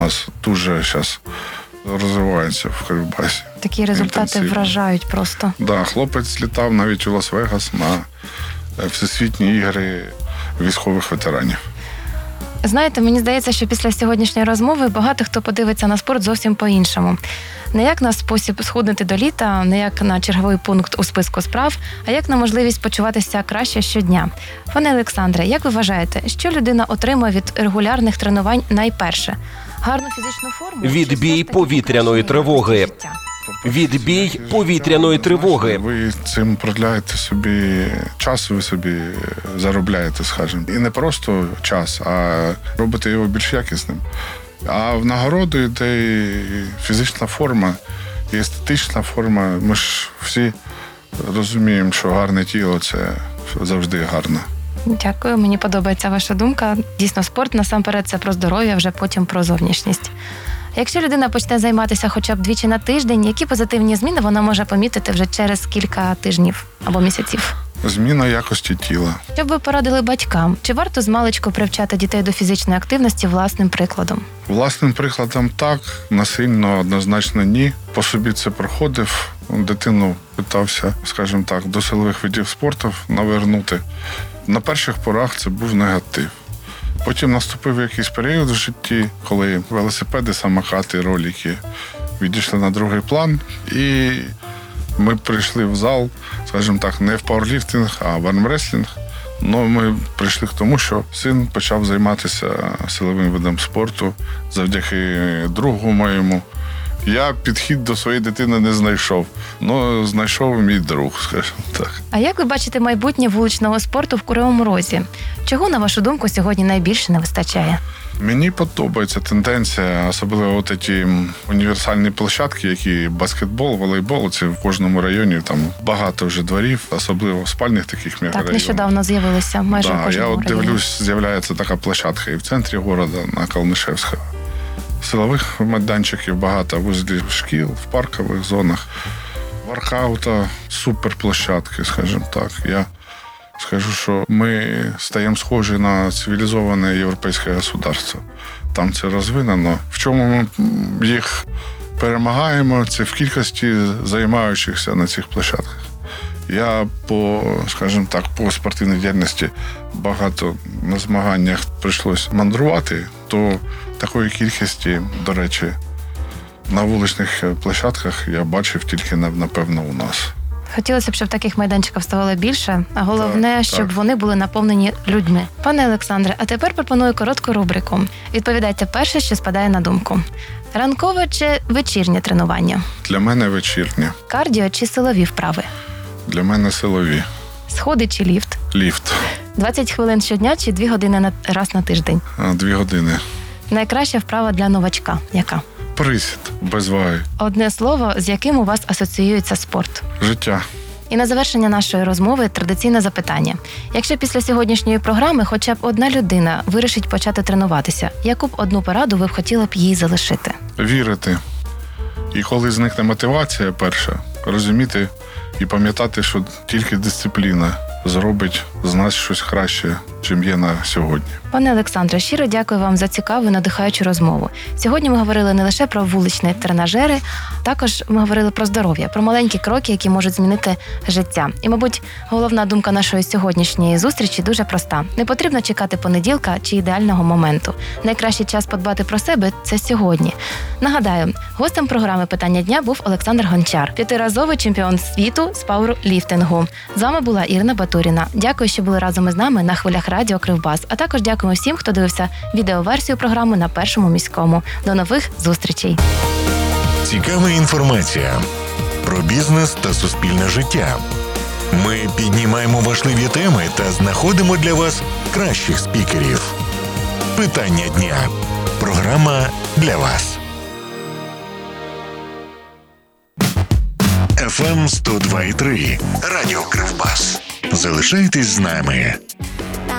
У нас дуже зараз розвивається в Кривбасі. Такі результати вражають просто. Да, хлопець літав навіть у Лас-Вегас на всесвітні ігри військових ветеранів. Знаєте, мені здається, що після сьогоднішньої розмови багато хто подивиться на спорт зовсім по-іншому. Не як на спосіб схуднути до літа, не як на черговий пункт у списку справ, а як на можливість почуватися краще щодня. Пане Олександре, як ви вважаєте, що людина отримує від регулярних тренувань найперше? Гарну фізичну форму? Відбій повітряної тривоги. Відбій повітряної тривоги. Ви цим продляєте собі час, ви собі заробляєте, скажімо. І не просто час, а робите його більш якісним. А в нагороду йде і фізична форма, і естетична форма. Ми ж всі розуміємо, що гарне тіло – це завжди гарно. Дякую, мені подобається ваша думка. Дійсно, спорт насамперед це про здоров'я, вже потім про зовнішність. Якщо людина почне займатися хоча б двічі на тиждень, які позитивні зміни вона може помітити вже через кілька тижнів або місяців? Зміна якості тіла. Що б ви порадили батькам? Чи варто змалечку привчати дітей до фізичної активності власним прикладом? Власним прикладом так, насильно однозначно ні. По собі це проходив. Дитину питався, скажімо так, до силових видів спорту навернути. На перших порах це був негатив. Потім наступив якийсь період в житті, коли велосипеди, самокати, ролики відійшли на другий план. І ми прийшли в зал, скажімо так, не в пауерліфтинг, а в армреслінг. Но ми прийшли к тому, що син почав займатися силовим видом спорту завдяки другу моєму. Я підхід до своєї дитини не знайшов, але знайшов мій друг, скажімо так. А як ви бачите майбутнє вуличного спорту в Кривому Розі? Чого, на вашу думку, сьогодні найбільше не вистачає? Мені подобається тенденція, особливо ці універсальні площадки, які баскетбол, волейбол, це в кожному районі, там багато вже дворів, особливо в спальних таких мегарайонах. Так, нещодавно з'явилися майже в кожному районі. Я районі. Дивлюсь, з'являється така площадка і в центрі міста, на Калнишевського. Силових майданчиків багато возле шкіл, в паркових зонах. Воркаута, суперплощадки, скажімо так. Я скажу, що ми стаємо схожі на цивілізоване європейське государство. Там це розвинено. В чому ми їх перемагаємо, це в кількості займаючихся на цих площадках. Я скажімо так, по спортивній діяльності багато на змаганнях прийшлось мандрувати, то такої кількості, до речі, на вуличних площадках я бачив тільки, напевно, у нас. Хотілося б, щоб таких майданчиків ставало більше, а головне, щоб вони були наповнені людьми. Пане Олександре, а тепер пропоную коротку рубрику. Відповідайте перше, що спадає на думку. Ранкове чи вечірнє тренування? Для мене вечірнє. Кардіо чи силові вправи? Для мене силові. Сходи чи ліфт? Ліфт. 20 хвилин щодня чи 2 години раз на тиждень? 2 години. Найкраща вправа для новачка яка? Присід, без ваги. Одне слово, з яким у вас асоціюється спорт? Життя. І на завершення нашої розмови традиційне запитання. Якщо після сьогоднішньої програми хоча б одна людина вирішить почати тренуватися, яку б одну пораду ви б хотіли б їй залишити? Вірити. І коли зникне мотивація перша, розуміти і пам'ятати, що тільки дисципліна зробить з нас щось краще, чим є на сьогодні. Пане Олександре, щиро дякую вам за цікаву, надихаючу розмову. Сьогодні ми говорили не лише про вуличні тренажери, також ми говорили про здоров'я, про маленькі кроки, які можуть змінити життя. І, мабуть, головна думка нашої сьогоднішньої зустрічі дуже проста. Не потрібно чекати понеділка чи ідеального моменту. Найкращий час подбати про себе – це сьогодні. Нагадаю, гостем програми «Питання дня» був Олександр Гончар, 5-разовий чемпіон світу з пауерліфтингу. З вами була Ірина Батуріна. Дякую, що були разом із нами на хвилях радіо Кривбас. А також дякуємо всім, хто дивився відеоверсію програми на Першому міському. До нових зустрічей. Цікава інформація про бізнес та суспільне життя. Ми піднімаємо важливі теми та знаходимо для вас кращих спікерів. Питання дня. Програма для вас. FM 102,3. Радіо Кривбас. Залишайтесь з нами.